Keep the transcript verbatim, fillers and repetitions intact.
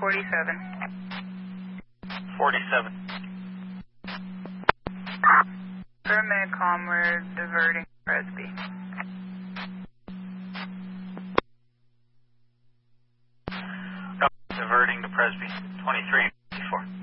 forty-seven. forty-seven. For Medcom, we're diverting Presby. Diverting to Presby. twenty-three fifty-four.